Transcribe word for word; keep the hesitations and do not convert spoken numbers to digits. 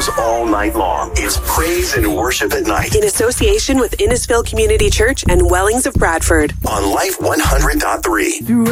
all night long. It's Praise and Worship at Night. In association with Innisfil Community Church and Wellings of Bradford. On Life one hundred point three.